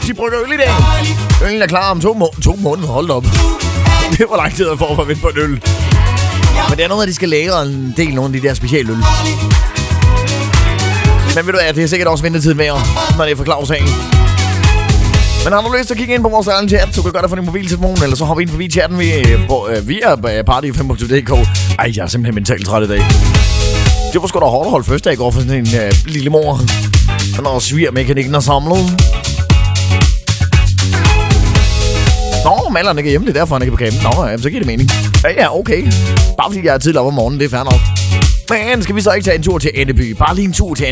de brygger øl i dag. Øllen er klar om 2 måneder. Hold op. Det var lang tid at få at vente på en øl. Men det er noget, at de skal lære en del nogle af de der specialøl. Men ved du hvad, det er sikkert også ventetid med, når det er for Claus-sagen. Men har du lyst til at kigge ind på vores egen chat, så kan du gøre det fra din mobiltelefon, eller så hopper ind forbi chatten via party5.dk. Ej, jeg er simpelthen mentalt træt i dag. Det var sgu da hårdt at holde første dag i går for sådan en lille mor. Når svigermekanikken er samlet. Nå, maleren ikke er hjemme, det er derfor, han ikke er på kampen. Nå, ja, så giver det mening. Ja, okay. Bare fordi jeg er tidligere op om morgenen, det er fair nok. Men skal vi så ikke tage en tur til Andeby? Bare lige en tur til